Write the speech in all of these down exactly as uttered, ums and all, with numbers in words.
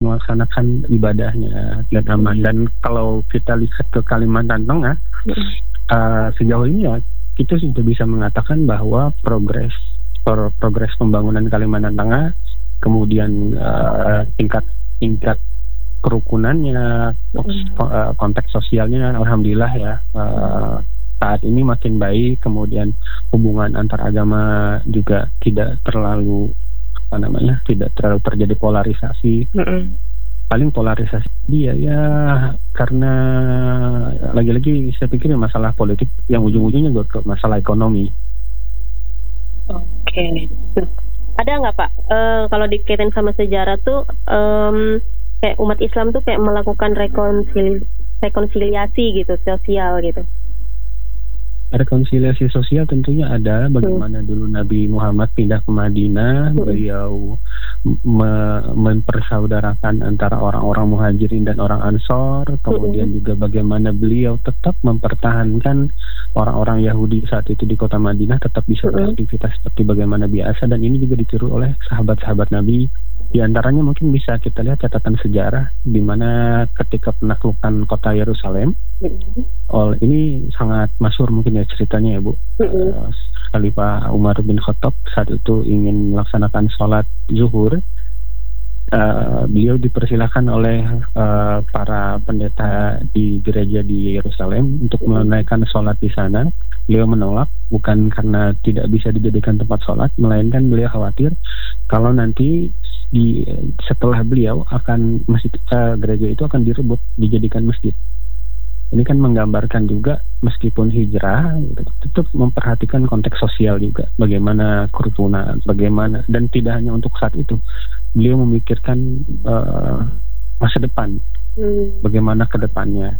melaksanakan ibadahnya dan aman. Dan kalau kita lihat ke Kalimantan Tengah, uh, sejauh ini ya kita sudah bisa mengatakan bahwa progres pro- progres pembangunan Kalimantan Tengah, kemudian uh, tingkat tingkat kerukunannya, uh, konteks sosialnya, alhamdulillah ya uh, saat ini makin baik. Kemudian hubungan antar agama juga tidak terlalu apa namanya tidak terlalu terjadi polarisasi. Mm-hmm. Paling polarisasi dia ya karena lagi-lagi saya pikir masalah politik yang ujung-ujungnya juga ke masalah ekonomi. Oke. Okay. Ada nggak Pak uh, kalau dikaitin sama sejarah tuh um, kayak umat Islam tuh kayak melakukan rekonsili- rekonsiliasi gitu sosial gitu? Rekonsiliasi sosial tentunya ada. Bagaimana hmm. dulu Nabi Muhammad pindah ke Madinah, hmm. beliau me- mempersaudarakan antara orang-orang Muhajirin dan orang Ansor. Kemudian hmm. juga bagaimana beliau tetap mempertahankan orang-orang Yahudi saat itu di kota Madinah tetap bisa beraktivitas seperti bagaimana biasa. Dan ini juga ditiru oleh sahabat-sahabat Nabi. Di antaranya mungkin bisa kita lihat catatan sejarah di mana ketika penaklukan kota Yerusalem, mm-hmm. oh, ini sangat masyhur mungkin ya ceritanya ya Bu. Mm-hmm. uh, Khalifah Umar bin Khattab saat itu ingin melaksanakan sholat zuhur. Uh, beliau dipersilakan oleh uh, para pendeta di gereja di Yerusalem untuk menunaikan sholat di sana. Beliau menolak, bukan karena tidak bisa dijadikan tempat sholat, melainkan beliau khawatir kalau nanti di setelah beliau akan masjid uh, gereja itu akan direbut dijadikan masjid. Ini kan menggambarkan juga meskipun hijrah tetap memperhatikan konteks sosial juga, bagaimana kerukunan, bagaimana, dan tidak hanya untuk saat itu, beliau memikirkan uh, masa depan, hmm. bagaimana ke depannya.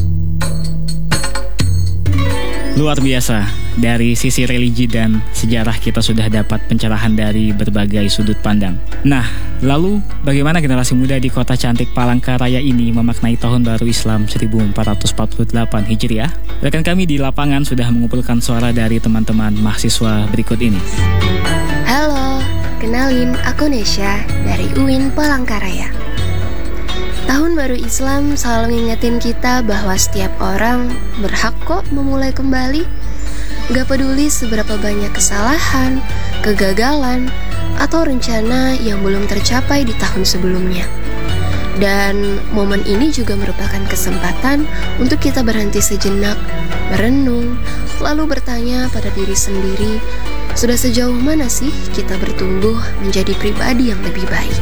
Luar biasa, dari sisi religi dan sejarah kita sudah dapat pencerahan dari berbagai sudut pandang. Nah, lalu bagaimana generasi muda di kota cantik Palangkaraya ini memaknai tahun baru Islam seribu empat ratus empat puluh delapan Hijriah? Rekan kami di lapangan sudah mengumpulkan suara dari teman-teman mahasiswa berikut ini. Halo, kenalin aku Nesya dari U I N Palangkaraya. Tahun baru Islam selalu ngingetin kita bahwa setiap orang berhak kok memulai kembali. Gak peduli seberapa banyak kesalahan, kegagalan, atau rencana yang belum tercapai di tahun sebelumnya. Dan momen ini juga merupakan kesempatan untuk kita berhenti sejenak, merenung, lalu bertanya pada diri sendiri, sudah sejauh mana sih kita bertumbuh menjadi pribadi yang lebih baik?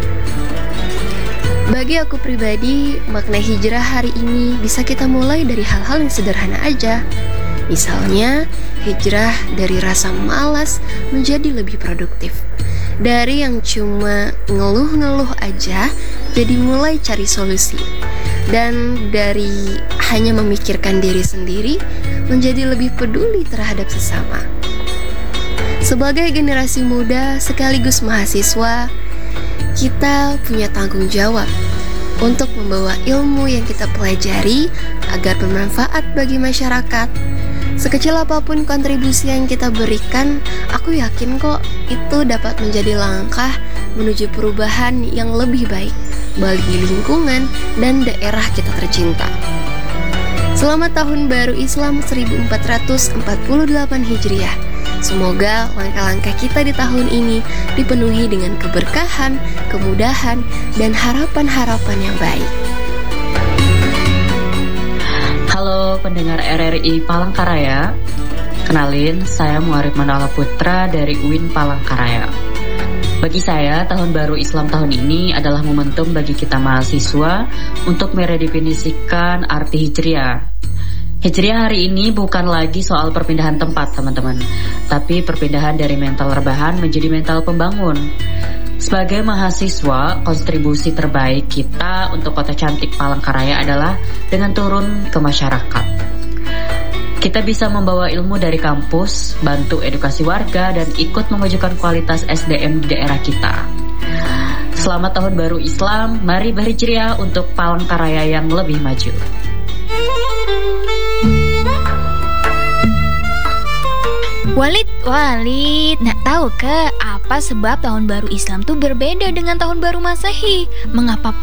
Bagi aku pribadi, makna hijrah hari ini bisa kita mulai dari hal-hal yang sederhana aja. Misalnya, hijrah dari rasa malas menjadi lebih produktif. Dari yang cuma ngeluh-ngeluh aja, jadi mulai cari solusi. Dan dari hanya memikirkan diri sendiri, menjadi lebih peduli terhadap sesama. Sebagai generasi muda sekaligus mahasiswa, kita punya tanggung jawab untuk membawa ilmu yang kita pelajari agar bermanfaat bagi masyarakat. Sekecil apapun kontribusi yang kita berikan, aku yakin kok itu dapat menjadi langkah menuju perubahan yang lebih baik bagi lingkungan dan daerah kita tercinta. Selamat Tahun Baru Islam seribu empat ratus empat puluh delapan Hijriah. Semoga langkah-langkah kita di tahun ini dipenuhi dengan keberkahan, kemudahan, dan harapan-harapan yang baik. Halo pendengar R R I Palangkaraya. Kenalin, saya Muarif Mandala Putra dari U I N Palangkaraya. Bagi saya, Tahun Baru Islam tahun ini adalah momentum bagi kita mahasiswa untuk meredefinisikan arti hijriah. Hijriah hari ini bukan lagi soal perpindahan tempat, teman-teman, tapi perpindahan dari mental rebahan menjadi mental pembangun. Sebagai mahasiswa, kontribusi terbaik kita untuk kota cantik Palangkaraya adalah dengan turun ke masyarakat. Kita bisa membawa ilmu dari kampus, bantu edukasi warga, dan ikut memajukan kualitas S D M di daerah kita. Selamat Tahun Baru Islam, mari berhijriah untuk Palangkaraya yang lebih maju. Walid, Walid, nak tahu ke apa sebab tahun baru Islam tuh berbeda dengan tahun baru Masehi? Mengapa